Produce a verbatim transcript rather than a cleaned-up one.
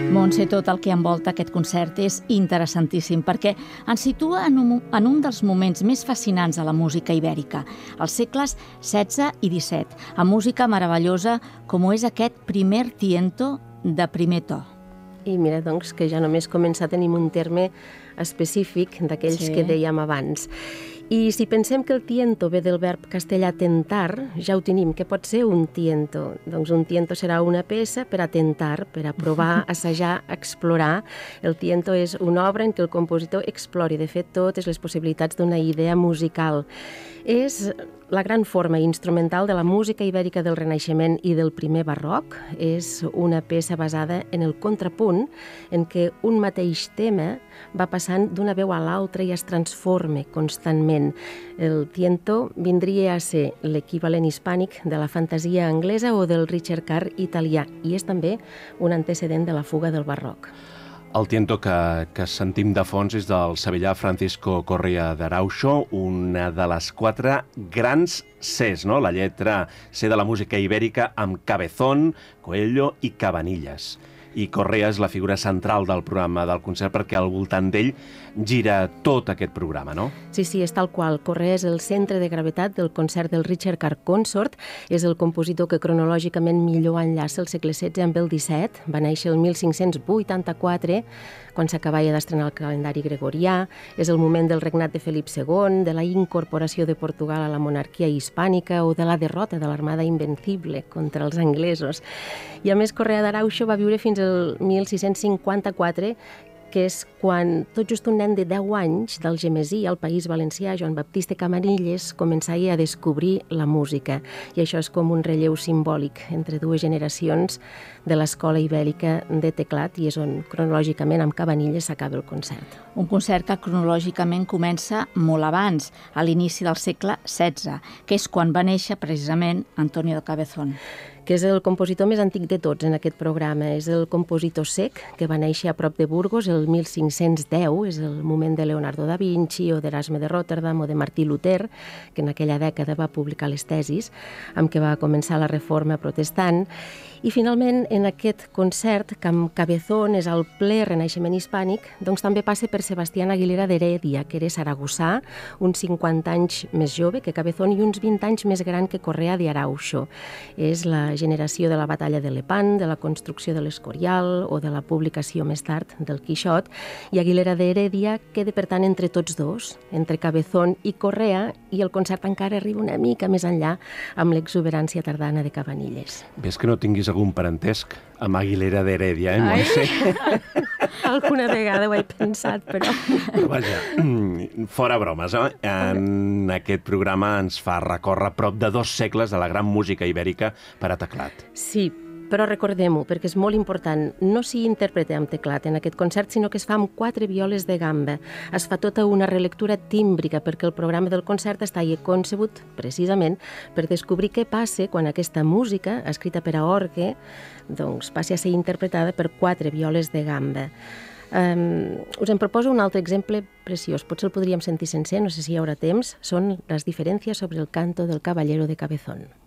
Montse, tot el que envolta aquest concert és interessantíssim perquè ens situa en un, en un dels moments més fascinants de la música ibèrica, els segles setze i disset, amb música meravellosa com ho és aquest primer tiento de primer to. I mira, doncs, que ja només comença a tenir un terme específic d'aquells Sí. que dèiem abans. I si pensem que el tiento ve del verb castellà tentar, ja ho tenim. Què pot ser un tiento? Doncs un tiento serà una peça per a tentar, per a provar, assajar, explorar. El tiento és una obra en què el compositor explori, de fet, totes les possibilitats d'una idea musical. És la gran forma instrumental de la música ibèrica del Renaixement i del primer barroc. És una peça basada en el contrapunt, en què un mateix tema va passant d'una veu a l'altra i es transforma constantment. El tiento vindria a ser l'equivalent hispànic de la fantasia anglesa o del Ricercar italià i és també un antecedent de la fuga del barroc. El tiento que, que sentim de fons és del sevillà Francisco Correa d'Arauxo, una de les quatre grans Cs, no? La lletra C de la música ibèrica amb Cabezón, Coello i Cabanillas. I Correa és la figura central del programa del concert perquè al voltant d'ell gira tot aquest programa, no? Sí, sí, és tal qual. Correa és el centre de gravetat del concert del Ricercar Consort. És el compositor que cronològicament millor enllaça el segle setze amb el disset. Va néixer el mil cinc-cents vuitanta-quatre, quan s'acabava d'estrenar el calendari gregorià. És el moment del regnat de Felip segon, de la incorporació de Portugal a la monarquia hispànica o de la derrota de l'Armada Invencible contra els anglesos. I a més, Correa d'Arauxo va viure fins al mil sis-cents cinquanta-quatre, que és quan tot just un nen de deu anys d'Algemesí, al País Valencià, Joan Baptista Cabanilles, començava a descobrir la música. I això és com un relleu simbòlic entre dues generacions de l'escola ibèrica de teclat i és on cronològicament amb Cabanilles s'acaba el concert. Un concert que cronològicament comença molt abans, a l'inici del segle setze, que és quan va néixer precisament Antonio de Cabezón, que és el compositor més antic de tots en aquest programa. És el compositor cec, que va néixer a prop de Burgos el mil cinc-cents deu, és el moment de Leonardo da Vinci o d'Erasme de Rotterdam o de Martí Luter, que en aquella dècada va publicar les tesis, amb què va començar la reforma protestant. I finalment, en aquest concert, que amb Cabezón és el ple renaixement hispànic, doncs també passa per Sebastián Aguilera d'Heredia, que era saragossà, uns cinquanta anys més jove que Cabezón i uns vint anys més gran que Correa d'Arauxo. És la generació de la batalla de Lepant, de la construcció de l'Escorial o de la publicació més tard del Quixot, i Aguilera d'Heredia queda, per tant, entre tots dos, entre Cabezón i Correa, i el concert encara arriba una mica més enllà amb l'exuberància tardana de Cabanilles. Ves que no tinguis algun parentesc amb Aguilera d'Heredia, eh, Montse? Alguna vegada ho he pensat, però... Però vaja, fora bromes, eh? En aquest programa ens fa recórrer prop de dos segles de la gran música ibèrica per a teclat. Sí, però recordem-ho, perquè és molt important. No s'hi interpreta amb teclat en aquest concert, sinó que es fa amb quatre violes de gamba. Es fa tota una relectura tímbrica, perquè el programa del concert està concebut precisament per descobrir què passa quan aquesta música, escrita per a orgue, doncs passi a ser interpretada per quatre violes de gamba. Um, us en proposo un altre exemple preciós. Potser el podríem sentir sencer, no sé si hi haurà temps. Són les diferències sobre el canto del Caballero de Cabezón.